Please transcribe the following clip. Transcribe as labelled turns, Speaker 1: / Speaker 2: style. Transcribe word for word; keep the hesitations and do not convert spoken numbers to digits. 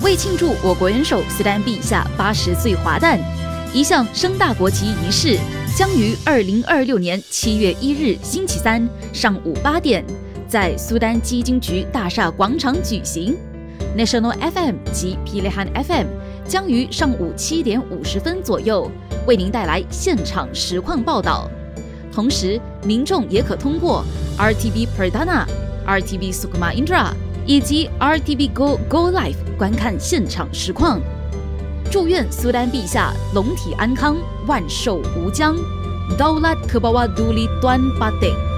Speaker 1: 为庆祝我国元首苏丹陛下八十岁华诞，一项升大国旗仪式将于二零二六年七月一日星期三上午八点，在苏丹基金局大厦广场举行。National F M 及 Pilihan F M 将于上午七点五十分左右为您带来现场实况报道。同时，民众也可通过 R T V Perdana、R T V Sukma Indra 以及 R T V Go Go Live 观看现场实况。祝愿苏丹陛下龙体安康，万寿无疆。Daulat Kebawa Duli Tuan Patek